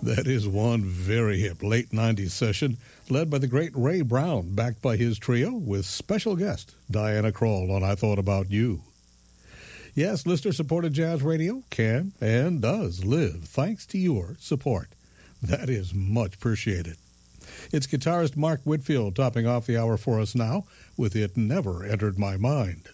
That is one very hip late 90s session led by the great Ray Brown, backed by his trio with special guest Diana Krall on I Thought About You. Yes, listener-supported jazz radio can and does live thanks to your support. That is much appreciated. It's guitarist Mark Whitfield topping off the hour for us now with It Never Entered My Mind.